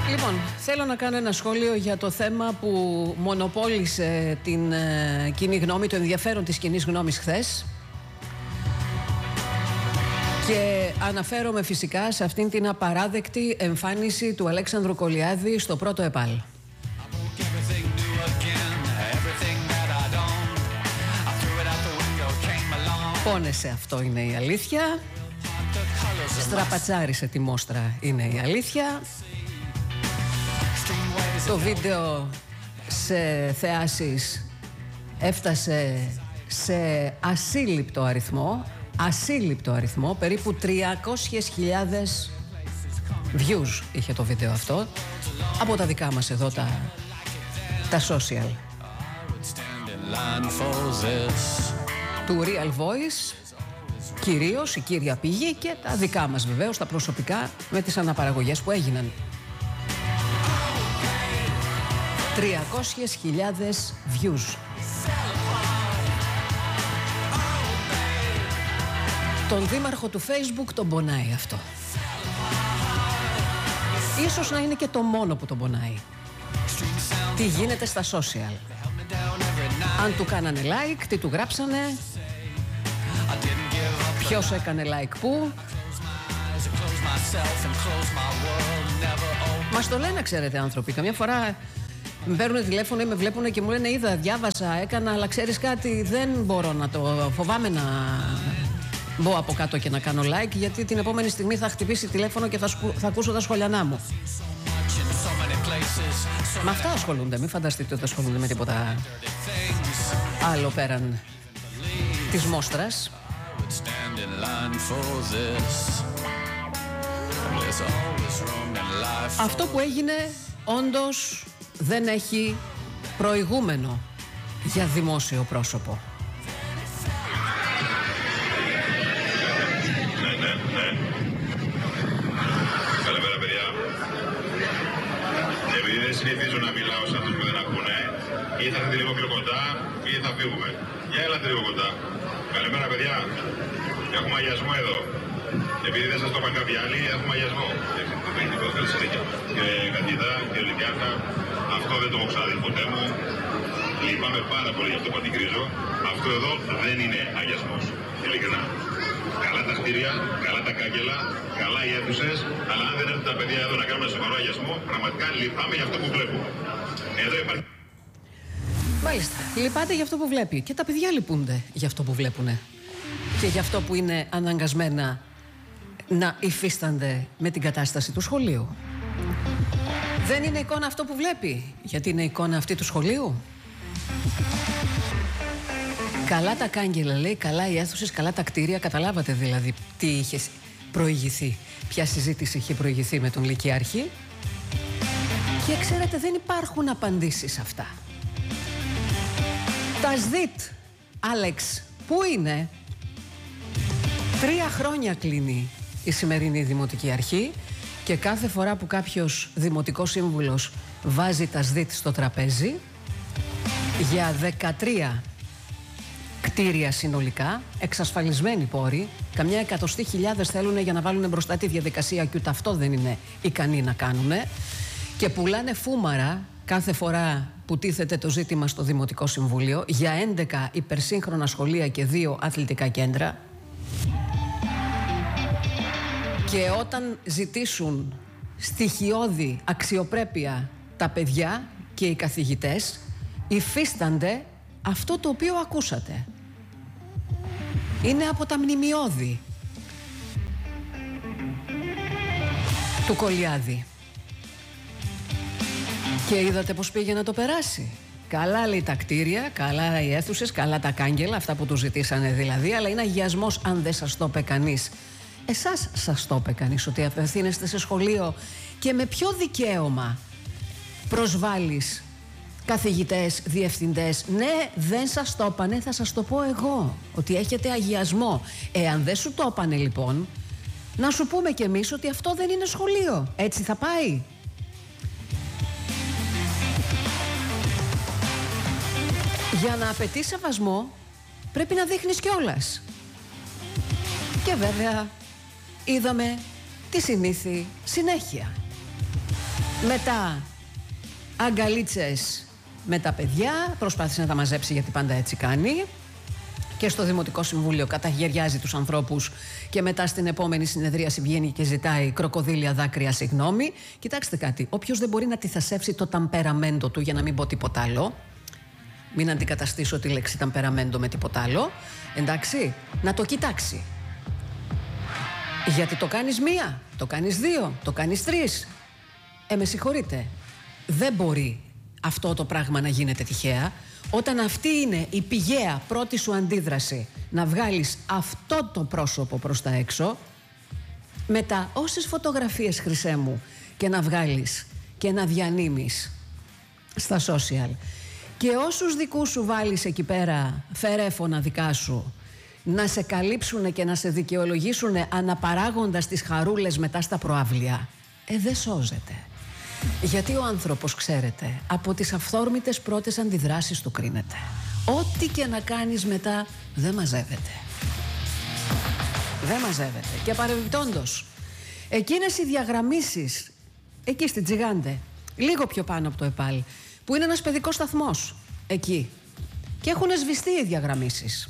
Λοιπόν, θέλω να κάνω ένα σχόλιο για το θέμα που μονοπόλησε την κοινή γνώμη, το ενδιαφέρον της κοινής γνώμης χθες. Και αναφέρομαι φυσικά σε αυτήν την απαράδεκτη εμφάνιση του Αλέξανδρου Κολιάδη στο πρώτο ΕΠΑΛ. Πόνεσε, αυτό είναι η αλήθεια. Στραπατσάρισε τη μόστρα, είναι η αλήθεια. Το βίντεο σε θεάσεις έφτασε σε ασύλληπτο αριθμό, περίπου 300.000 views είχε το βίντεο αυτό, από τα δικά μας εδώ τα social. Του Real Voice κυρίως, η κύρια πηγή, και τα δικά μας βεβαίως, τα προσωπικά, με τις αναπαραγωγές που έγιναν. 300.000 views. Τον δήμαρχο του Facebook τον πονάει αυτό. Ίσως να είναι και το μόνο που τον πονάει. Τι γίνεται στα social. Αν του κάνανε like, τι του γράψανε, ποιος έκανε like πού. Μας το λένε, ξέρετε, άνθρωποι. Καμιά φορά με παίρνουν τηλέφωνο ή με βλέπουν και μου λένε είδα, διάβασα, έκανα, αλλά ξέρεις κάτι, δεν μπορώ να το, φοβάμαι να μπω από κάτω και να κάνω like, γιατί την επόμενη στιγμή θα χτυπήσει τηλέφωνο και θα ακούσω τα σχολιανά μου. Με αυτά ασχολούνται, μην φανταστείτε ότι ασχολούνται με τίποτα άλλο πέραν της μόστρας. Αυτό που έγινε όντως δεν έχει προηγούμενο για δημόσιο πρόσωπο. Καλημέρα, παιδιά. Επειδή δεν συνηθίζω να μιλάω σε αυτούς που δεν ακούνε, ή θα έρθετε λίγο πιο κοντά ή θα φύγουμε. Για έλατε λίγο κοντά. Καλημέρα, παιδιά. Έχουμε αγιασμό εδώ. Επειδή δεν σας το είπαν κάποιοι άλλοι, έχουμε αγιασμό. Και Κατίδα και Ολυμπιάκα, αυτό δεν το έχω ξαναδεί ποτέ μου. Λυπάμαι πάρα πολύ για αυτό που αντικρίζω. Αυτό εδώ δεν είναι αγιασμός. Ειλικρινά. Καλά τα κτίρια, καλά τα κάγκελα, καλά οι αίθουσες, αλλά αν δεν έρθουν τα παιδιά εδώ να κάνουμε σοβαρό αγιασμό, πραγματικά λυπάμαι για αυτό που βλέπω. Εδώ υπάρχει. Μάλιστα. Λυπάται για αυτό που βλέπει. Και τα παιδιά λυπούνται για αυτό που βλέπουνε. Και για αυτό που είναι αναγκασμένα να υφίστανται με την κατάσταση του σχολείου. Δεν είναι εικόνα αυτό που βλέπει, γιατί είναι εικόνα αυτή του σχολείου. Καλά τα κάγκελα, λέει, καλά οι αίθουσες, καλά τα κτίρια. Καταλάβατε δηλαδή τι είχε προηγηθεί, ποια συζήτηση είχε προηγηθεί με τον Λυκειάρχη. Και ξέρετε, δεν υπάρχουν απαντήσεις σε αυτά. Τα ΣΔΙΤ, Άλεξ, πού είναι? 3 χρόνια κλείνει η σημερινή Δημοτική Αρχή και κάθε φορά που κάποιος δημοτικός σύμβουλος βάζει τα ΣΔΙΤ στο τραπέζι για 13 κτίρια συνολικά, εξασφαλισμένοι πόροι, καμιά 100.000 θέλουν για να βάλουν μπροστά τη διαδικασία και ούτε αυτό δεν είναι ικανοί να κάνουν, και πουλάνε φούμαρα κάθε φορά που τίθεται το ζήτημα στο Δημοτικό Συμβούλιο για 11 υπερσύγχρονα σχολεία και 2 αθλητικά κέντρα. Και όταν ζητήσουν στοιχειώδη αξιοπρέπεια τα παιδιά και οι καθηγητές, υφίστανται αυτό το οποίο ακούσατε. Είναι από τα μνημειώδη του Κολιάδη. Και είδατε πως πήγε να το περάσει. Καλά, λέει, τα κτίρια, καλά οι αίθουσες, καλά τα κάγκελα, αυτά που του ζητήσανε δηλαδή, αλλά είναι αγιασμός αν δεν σας το είπε κανείς. Εσάς σας το είπε κανείς ότι απευθύνεστε σε σχολείο και με ποιο δικαίωμα προσβάλλεις καθηγητές, διευθυντές? Ναι, δεν σας το είπανε, θα σας το πω εγώ, ότι έχετε αγιασμό. Εάν δεν σου το είπανε λοιπόν, να σου πούμε κι εμείς ότι αυτό δεν είναι σχολείο. Έτσι θα πάει. Για να απαιτεί σεβασμό πρέπει να δείχνεις κιόλας. Και βέβαια είδαμε τη συνήθη συνέχεια. Μετά αγκαλίτσες με τα παιδιά, προσπάθησε να τα μαζέψει γιατί πάντα έτσι κάνει. Και στο Δημοτικό Συμβούλιο καταγεριάζει τους ανθρώπους και μετά στην επόμενη συνεδρίαση βγαίνει και ζητάει κροκοδίλια δάκρυα συγγνώμη. Κοιτάξτε κάτι, όποιος δεν μπορεί να τυθασεύσει το ταμπεραμέντο του, για να μην πω τίποτα άλλο, μην αντικαταστήσω τη λέξη ταμπεραμέντο με τίποτα άλλο, εντάξει, να το κοιτάξει. Γιατί το κάνεις μία, το κάνεις δύο, το κάνεις τρεις. Με συγχωρείτε, δεν μπορεί αυτό το πράγμα να γίνεται τυχαία. Όταν αυτή είναι η πηγαία πρώτη σου αντίδραση να βγάλεις αυτό το πρόσωπο προς τα έξω, μετά όσες φωτογραφίες, χρυσέ μου, και να βγάλεις και να διανύμεις στα social και όσους δικούς σου βάλεις εκεί πέρα φερέφωνα δικά σου να σε καλύψουν και να σε δικαιολογήσουν αναπαράγοντας τις χαρούλες μετά στα προαύλια, δεν σώζεται. Γιατί ο άνθρωπος, ξέρετε, από τις αυθόρμητες πρώτες αντιδράσεις του κρίνεται. Ό,τι και να κάνεις μετά δεν μαζεύεται. Δεν μαζεύεται. Και παρεμπιπτόντως, εκείνες οι διαγραμμίσεις εκεί στην Τζιγάντε, λίγο πιο πάνω από το ΕΠΑΛ, που είναι ένας παιδικός σταθμός εκεί, και έχουν σβηστεί οι διαγραμμίσεις.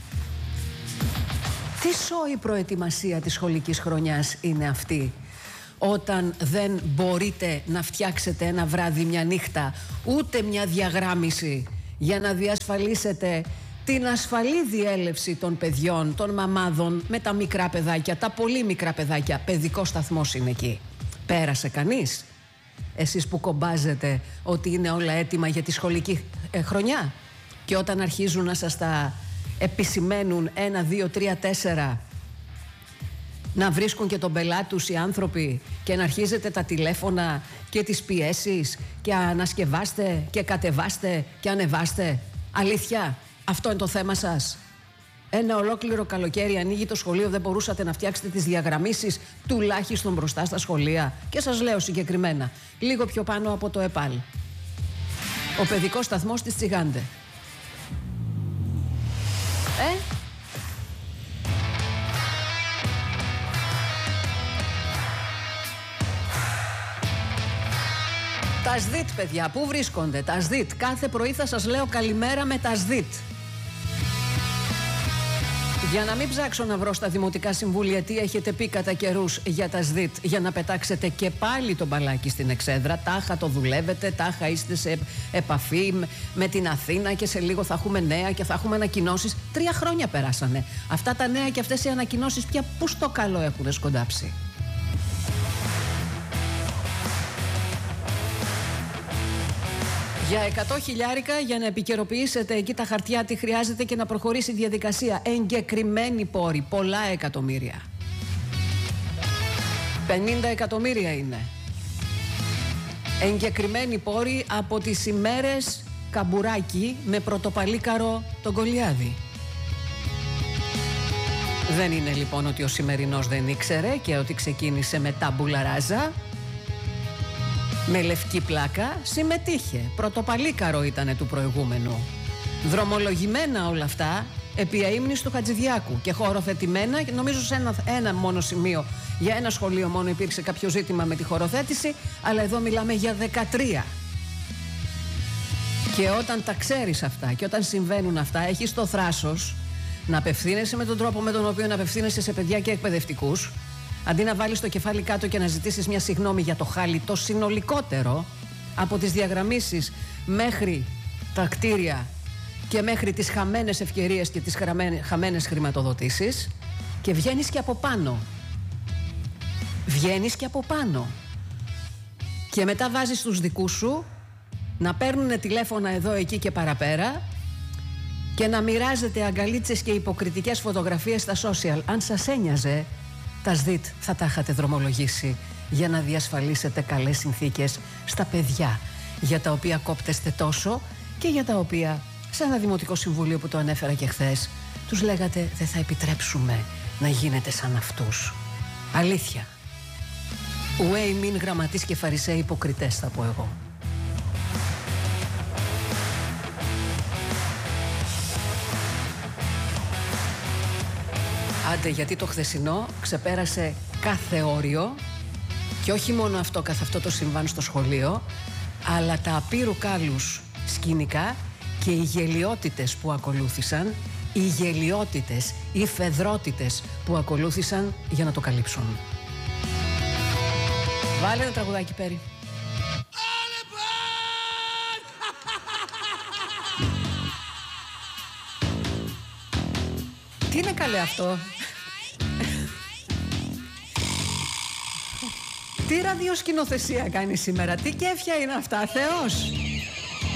Τι σόη προετοιμασία της σχολικής χρονιάς είναι αυτή, όταν δεν μπορείτε να φτιάξετε ένα βράδυ, μια νύχτα, ούτε μια διαγράμμιση για να διασφαλίσετε την ασφαλή διέλευση των παιδιών, των μαμάδων με τα μικρά παιδάκια, τα πολύ μικρά παιδάκια. Παιδικός σταθμός είναι εκεί. Πέρασε κανείς? Εσείς που κομπάζετε ότι είναι όλα έτοιμα για τη σχολική χρονιά, και όταν αρχίζουν να σας τα επισημαίνουν 1, 2, 3, 4, να βρίσκουν και τον πελάτη τους οι άνθρωποι και να αρχίζετε τα τηλέφωνα και τις πιέσεις και ανασκευάστε και κατεβάστε και ανεβάστε. Αλήθεια, αυτό είναι το θέμα σας? Ένα ολόκληρο καλοκαίρι ανοίγει το σχολείο, δεν μπορούσατε να φτιάξετε τις διαγραμμίσεις τουλάχιστον μπροστά στα σχολεία? Και σας λέω συγκεκριμένα, λίγο πιο πάνω από το ΕΠΑΛ, ο παιδικός σταθμός της Τσιγάντε. Τα ΣΔΙΤ, παιδιά, πού βρίσκονται τα ΣΔΙΤ? Κάθε πρωί θα σας λέω καλημέρα με τα ΣΔΙΤ. Για να μην ψάξω να βρω στα Δημοτικά Συμβούλια τι έχετε πει κατά καιρούς για τα ΣΔΙΤ, για να πετάξετε και πάλι το μπαλάκι στην εξέδρα. Τάχα το δουλεύετε, τάχα είστε σε επαφή με την Αθήνα και σε λίγο θα έχουμε νέα και θα έχουμε ανακοινώσεις. 3 χρόνια περάσανε. Αυτά τα νέα και αυτές οι ανακοινώσεις πια πού στο καλό έχουν σκοντάψει? Για 100 χιλιάρικα για να επικαιροποιήσετε εκεί τα χαρτιά, τι χρειάζεται και να προχωρήσει η διαδικασία. Εγκεκριμένη πόρη, πολλά εκατομμύρια. 50 εκατομμύρια είναι. Εγκεκριμένη πόρη από τις ημέρες Καμπουράκη με πρωτοπαλίκαρο τον Κολιάδη. Δεν είναι λοιπόν ότι ο σημερινός δεν ήξερε και ότι ξεκίνησε με τάμπουλα ράζα. Με λευκή πλάκα συμμετείχε. Πρωτοπαλίκαρο ήτανε του προηγούμενου. Δρομολογημένα όλα αυτά επί αείμνης του Χατζηδιάκου και χωροθετημένα, νομίζω σε ένα μόνο σημείο, για ένα σχολείο μόνο υπήρξε κάποιο ζήτημα με τη χωροθέτηση, αλλά εδώ μιλάμε για 13. Και όταν τα ξέρεις αυτά και όταν συμβαίνουν αυτά, έχεις το θράσος να απευθύνεσαι με τον τρόπο με τον οποίο να απευθύνεσαι σε παιδιά και εκπαιδευτικούς, αντί να βάλεις το κεφάλι κάτω και να ζητήσεις μια συγγνώμη για το χάλι το συνολικότερο, από τις διαγραμμίσεις μέχρι τα κτίρια και μέχρι τις χαμένες ευκαιρίες και τις χαμένες χρηματοδοτήσεις, και βγαίνεις και από πάνω. Βγαίνεις και από πάνω. Και μετά βάζεις τους δικούς σου να παίρνουν τηλέφωνα εδώ, εκεί και παραπέρα και να μοιράζετε αγκαλίτσες και υποκριτικές φωτογραφίες στα social. Αν σας ένοιαζε, τα ΣΔΙΤ θα τα είχατε δρομολογήσει για να διασφαλίσετε καλές συνθήκες στα παιδιά, για τα οποία κόπτεστε τόσο και για τα οποία, σε ένα Δημοτικό Συμβούλιο που το ανέφερα και χθες, τους λέγατε δεν θα επιτρέψουμε να γίνετε σαν αυτούς. Αλήθεια. Ουέι μην γραμματείς και φαρισαίοι υποκριτές, θα πω εγώ. Άντε, γιατί το χθεσινό ξεπέρασε κάθε όριο Και όχι μόνο αυτό καθ' αυτό το συμβάν στο σχολείο, αλλά τα απείρου κάλους σκηνικά και οι γελιότητες που ακολούθησαν, οι γελιότητες, οι φεδρότητες που ακολούθησαν για να το καλύψουν. Βάλε ένα τραγουδάκι, Πέρι. Τι είναι καλέ αυτό? Τι ραδιοσκηνοθεσία κάνει σήμερα? Τι κέφια είναι αυτά, Θεός!